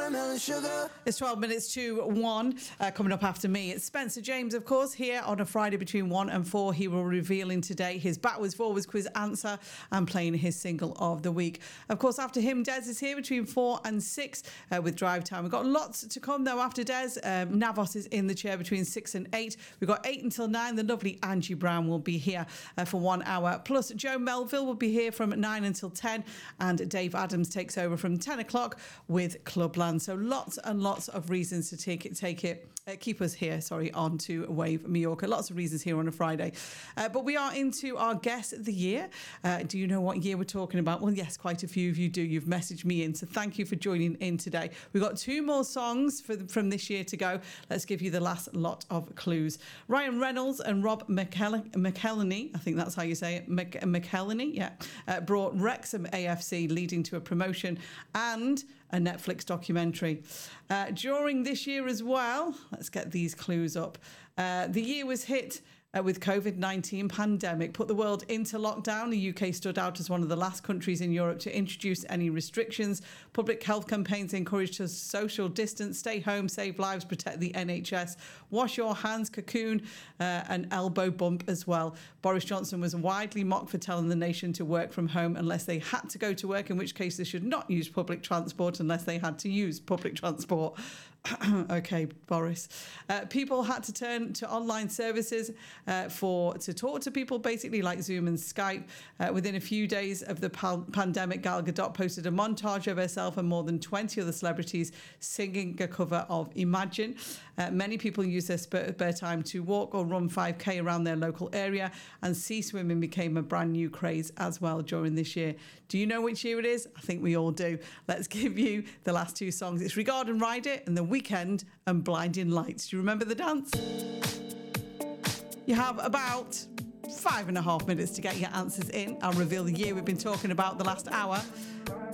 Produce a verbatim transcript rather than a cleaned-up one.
watermelon sugar. It's twelve minutes to one. Uh, coming up after me, it's Spencer James, of course, here on a Friday between one and four. He will reveal in today his backwards forwards quiz answer and playing his single of the week. Of course, after him, Des is here between four and six uh, with Drive Time. We've got lots to come though after Des. Um, Navos is in the chair between six and eight. We've got eight until nine. The lovely Angie Brown will be here uh, for one hour. Plus, Joe Melville will be here from nine until ten. And Dave Adams takes over from ten o'clock with Clubland. So lots and lots of reasons to take it, take it, uh, keep us here, sorry, on to Wave Mallorca. Lots of reasons here on a Friday. Uh, but we are into our guess of the year. Uh, do you know what year we're talking about? Well, yes, quite a few of you do. You've messaged me in. So thank you for joining in today. We've got two more songs for the, from this year to go. Let's give you the last lot of clues. Ryan Reynolds and Rob McKell- McElhenney, I think that's how you say it, Mc- McElhenney, yeah, uh, brought Wrexham A F C, leading to a promotion and a Netflix documentary. Uh, during this year as well, let's get these clues up. Uh, the year was hit Uh, with COVID nineteen pandemic, put the world into lockdown. The U K stood out as one of the last countries in Europe to introduce any restrictions. Public health campaigns encouraged us to social distance, stay home, save lives, protect the N H S, wash your hands, cocoon, uh, an elbow bump as well. Boris Johnson was widely mocked for telling the nation to work from home unless they had to go to work, in which case they should not use public transport unless they had to use public transport. Okay, Boris. Uh, people had to turn to online services uh, for to talk to people, basically like Zoom and Skype. Uh, within a few days of the pal- pandemic, Gal Gadot posted a montage of herself and more than twenty other celebrities singing a cover of Imagine. Uh, many people use their spare, spare time to walk or run five K around their local area, and sea swimming became a brand new craze as well during this year. Do you know which year it is? I think we all do. Let's give you the last two songs. It's Regard and Ride It and The Weekend and Blinding Lights. Do you remember the dance? You have about five and a half minutes to get your answers in. I'll reveal the year we've been talking about the last hour.